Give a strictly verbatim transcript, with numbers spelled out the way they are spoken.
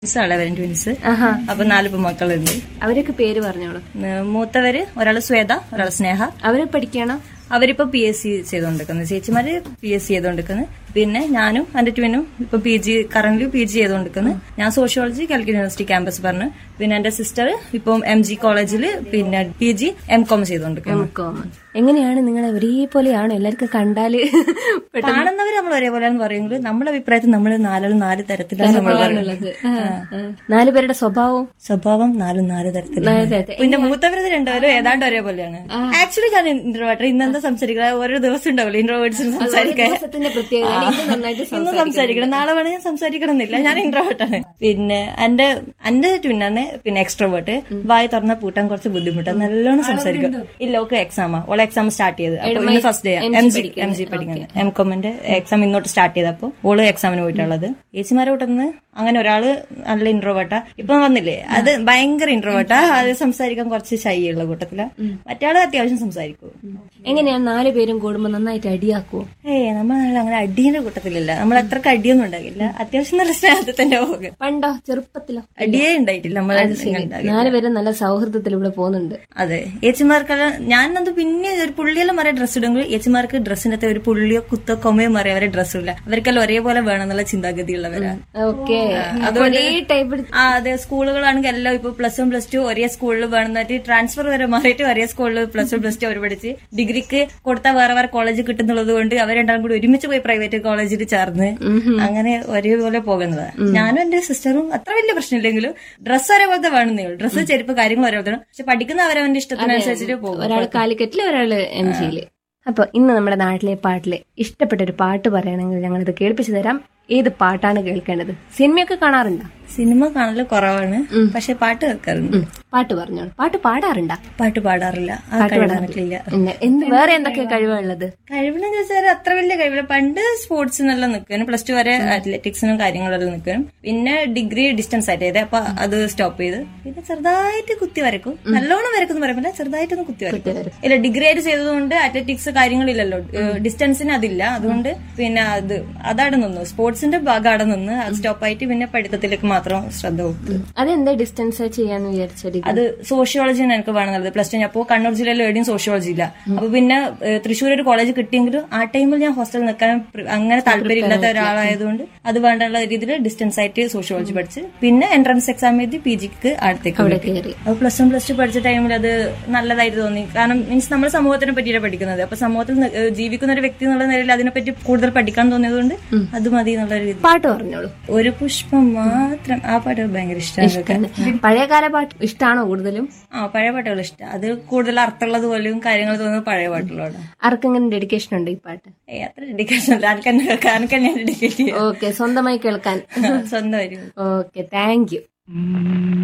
Twins twins അപ്പൊ നാല് മക്കളുണ്ട്. അവരൊക്കെ പേര് പറഞ്ഞോളൂ. മൂത്തവര് ഒരാള് ശ്വേത, ഒരാള് സ്നേഹ. അവര് പഠിക്കണം. അവരിപ്പോ P S C ചെയ്തോണ്ടിരിക്കുന്നത്, ചേച്ചിമാര് P S C ചെയ്തോണ്ടിരിക്കുന്നത്. പിന്നെ ഞാനും എന്റെ ട്വിനും ഇപ്പൊ P G current P G ചെയ്തോണ്ടിരിക്കുന്നത്. ഞാൻ സോഷ്യോളജി കാലിക്കറ്റ് യൂണിവേഴ്സിറ്റി ക്യാമ്പസ് പറഞ്ഞു. പിന്നെ എന്റെ സിസ്റ്റർ ഇപ്പം എം ജി കോളേജിൽ പിന്നെ പി ജി എം കോം ചെയ്തോണ്ടിരിക്കുന്നത്. എങ്ങനെയാണ് നിങ്ങൾ ഒരേപോലെയാണോ? എല്ലാവർക്കും കണ്ടാല് കാണുന്നവര് നമ്മൾ ഒരേപോലെയാണെന്ന് പറയുമ്പോൾ നമ്മുടെ അഭിപ്രായത്തിൽ നമ്മൾ നാലും നാല് തരത്തിലാണ് നമ്മൾ പറയുന്നത്. നാല് പേരുടെ സ്വഭാവം സ്വഭാവം നാലും നാല് തരത്തിലാണ്. പിന്നെ മൂത്തവരത് രണ്ടുപേരും ഏതാണ്ട് ഒരേപോലെയാണ്. ആക്ച്വലി ഞാൻ ഇൻട്രോവേർട്ടർ. ഇന്നെന്താ സംസാരിക്കുക? ഓരോ ദിവസം ഉണ്ടാവില്ല ഇൻട്രോവേർട്സിന് സംസാരിക്കാൻ. ഇന്ന് സംസാരിക്കണം, നാളെ വേണമെങ്കിൽ ഞാൻ സംസാരിക്കണം എന്നില്ല. ഞാൻ ഇൻട്രോവേർട്ടാണ്. പിന്നെ എന്റെ എന്റെ ട്വിന്നാണ് പിന്നെ എക്സ്ട്രോവേർട്ട്. വായി തുറന്ന പൂട്ടാൻ കുറച്ച് ബുദ്ധിമുട്ടാണ്. നല്ലോണം സംസാരിക്കും. ഇല്ല, ഓക്കെ എക്സാമാ. ഓളെ എക്സാം സ്റ്റാർട്ട് ചെയ്ത് ഇന്ന് first day M G M G പഠിക്കുന്നത്. എം കോമിന്റെ എക്സാം ഇന്നോട്ട് സ്റ്റാർട്ട് ചെയ്തപ്പോ ഓള് എക്സാമിന് പോയിട്ടുള്ളത്. ചേച്ചിമാരെ കൂട്ടുന്നത് അങ്ങനെ ഒരാള് നല്ല ഇൻട്രോവേർട്ടാ. ഇപ്പൊ വന്നില്ലേ, അത് ഭയങ്കര ഇൻട്രോവേർട്ടാ. അത് സംസാരിക്കാൻ കുറച്ച് ഷൈ ഉള്ള കൂട്ടത്തില. മറ്റാള് അത്യാവശ്യം സംസാരിക്കും. എങ്ങനെയാണ് നാല് പേരും കൂടുമ്പോ നന്നായിട്ട് അടിയാക്കുവോ? ഏയ് നമ്മൾ അങ്ങനെ അടിയുടെ കൂട്ടത്തിലില്ല. നമ്മൾ അത്രക്ക് അടിയൊന്നും ഉണ്ടാകില്ല. അത്യാവശ്യം നല്ല സ്നേഹത്തിൽ തന്നെ പോകും. പണ്ടോ ചെറുപ്പത്തിലോ? അടിയേ ഉണ്ടായിട്ടില്ല. നമ്മളെ നാലുപേരും നല്ല സൗഹൃദത്തിലൂടെ പോകുന്നുണ്ട്. അതെ, ഏച്ചിമാർക്കെല്ലാം ഞാനത് പിന്നെ ഒരു പുള്ളിയെല്ലാം മറിയ ഡ്രസ്സ് ഇടുമ്പോൾ ഏച്ചിമാർക്ക് ഡ്രസ്സിനകത്ത് ഒരു പുള്ളിയോ കുത്തോ കൊമയോ മറിയ അവരെ ഡ്രസ്സില്ല. അവർക്കെല്ലാം ഒരേപോലെ വേണം എന്നുള്ള ചിന്താഗതി ഉള്ളവരാ. ഓക്കെ, അതുകൊണ്ട് ആ അതെ, സ്കൂളുകളാണെങ്കിൽ എല്ലാം ഇപ്പൊ പ്ലസ് വൺ പ്ലസ് ടു ഒരേ സ്കൂളിൽ വേണമെന്നിട്ട് ട്രാൻസ്ഫർ വരെ മാറിയിട്ട് ഒരേ സ്കൂളിൽ plus one plus to our പഠിച്ച് ഡിഗ്രിക്ക് കൊടുത്താൽ വേറെ വേറെ കോളേജ് കിട്ടുന്നുള്ളത് കൊണ്ട് അവരെണ്ടാകും കൂടി ഒരുമിച്ച് പോയി പ്രൈവറ്റ് കോളേജിൽ ചേർന്ന് അങ്ങനെ ഒരേപോലെ പോകുന്നതാണ്. ഞാനും എന്റെ സിസ്റ്ററും അത്ര വലിയ പ്രശ്നമില്ലെങ്കിലും ഡ്രസ്സ് ഒരേപോലത്തെ വേണമെന്നേ ഉള്ളൂ. ഡ്രസ്സ് ചെരുപ്പ് കാര്യങ്ങൾ ഒരേപോലെ, പക്ഷെ പഠിക്കുന്ന അവരവന്റെ ഇഷ്ടത്തിനനുസരിച്ചിട്ട് പോകും. ഒരാൾ കാലിക്കറ്റില്, ഒരാള് എം ജിയില്. അപ്പൊ ഇന്ന് നമ്മുടെ നാട്ടിലെ പാട്ടിലെ ഇഷ്ടപ്പെട്ട ഒരു പാട്ട് പറയണമെങ്കിൽ ഞങ്ങളിത് കേൾപ്പിച്ചു തരാം. ഏത് പാട്ടാണ് കേൾക്കേണ്ടത്? സിനിമയൊക്കെ കാണാറുണ്ടോ? സിനിമ കാണല് കുറവാണ്, പക്ഷെ പാട്ട് കേൾക്കാറുണ്ട്. പാട്ട് പറഞ്ഞോളൂ. പാട്ട് പാടാറുണ്ടോ? പാട്ട് പാടാറില്ല. എന്ത് വേറെ എന്തൊക്കെ കഴിവുള്ളത്? കഴിവെന്ന് ചോദിച്ചാൽ അത്ര വലിയ കഴിവില്ല. പണ്ട് സ്പോർട്സിനെല്ലാം നിൽക്കാനും പ്ലസ് ടു വരെ അത്ലറ്റിക്സിനും കാര്യങ്ങളെല്ലാം നിൽക്കാനും. പിന്നെ ഡിഗ്രി ഡിസ്റ്റൻസ് ആയിട്ട് ചെയ്തേ, അപ്പൊ അത് സ്റ്റോപ്പ് ചെയ്ത്. പിന്നെ ചെറുതായിട്ട് കുത്തി വരക്കും. നല്ലോണം വരക്കും പറയുമ്പോൾ ചെറുതായിട്ടൊന്ന് കുത്തി വരക്കും. ഇല്ല, ഡിഗ്രി ആയിട്ട് ചെയ്തതുകൊണ്ട് അത്ലറ്റിക്സ് കാര്യങ്ങളില്ലല്ലോ, ഡിസ്റ്റൻസിന് അതില്ല. അതുകൊണ്ട് പിന്നെ അത് അതവിടെ നിന്നു. സ്പോർട്സിന്റെ ഭാഗം അവിടെ നിന്ന് അത് സ്റ്റോപ്പ് ആയിട്ട് പിന്നെ പഠിത്തത്തിലേക്ക് മാത്രം ശ്രദ്ധ കൊടുത്തു. അതെന്താ ഡിസ്റ്റൻസ് ചെയ്യാന്ന് വിചാരിച്ചത്? അത് സോഷ്യോളജിയാണ് എനിക്ക് വേണമെന്നുള്ളത്. പ്ലസ് ടു ഞാൻ അപ്പോ കണ്ണൂർ ജില്ലയിൽ എവിടെയും സോഷ്യോളജി ഇല്ല. അപ്പൊ പിന്നെ തൃശ്ശൂർ ഒരു കോളേജ് കിട്ടിയെങ്കിലും ആ ടൈമിൽ ഞാൻ ഹോസ്റ്റലിൽ നിൽക്കാൻ അങ്ങനെ താല്പര്യമില്ലാത്ത ഒരാളായതുകൊണ്ട് അത് വേണ്ടുള്ള രീതിയിൽ ഡിസ്റ്റൻസ് ആയിട്ട് സോഷ്യോളജി പഠിച്ച് പിന്നെ എൻട്രൻസ് എക്സാം എഴുതി പി ജിക്ക് അടുത്തേക്ക് കയറി. അപ്പൊ പ്ലസ് വൺ പ്ലസ് ടു പഠിച്ച ടൈമിൽ അത് നല്ലതായിട്ട് തോന്നി. കാരണം മീൻസ് നമ്മൾ സമൂഹത്തിനെ പറ്റിയാണ് പഠിക്കുന്നത്. അപ്പൊ സമൂഹത്തിൽ ജീവിക്കുന്ന ഒരു വ്യക്തി എന്നുള്ള നിലയിൽ അതിനെപ്പറ്റി കൂടുതൽ പഠിക്കാൻ തോന്നിയതുകൊണ്ട് അത് മതി എന്നുള്ള രീതി. പാട്ട് പറഞ്ഞോളൂ. ഒരു പുഷ്പം മാത്രം, ആ പാട്ട് ഭയങ്കര ഇഷ്ടമാണ്. പഴയകാല പാട്ട് ഇഷ്ടമാണോ കൂടുതലും? ആ, പഴയ പാട്ടുകൾ ഇഷ്ടം. അത് കൂടുതൽ അർത്ഥമുള്ളത് പോലെയും കാര്യങ്ങൾ തോന്നുന്നത് പഴയ പാട്ടുകളോട്. ആർക്കെങ്ങനെ ഡെഡിക്കേഷൻ ഉണ്ട് ഈ പാട്ട്? ഏ അത്ര ഡെഡിക്കേഷൻ ഇല്ല. ആർക്കെന്നെ ഞാൻ ഡെഡിക്കേറ്റ് ചെയ്യാം. ഓക്കെ, സ്വന്തമായി കേൾക്കാൻ സ്വന്തമായിരിക്കും. Okay, thank you.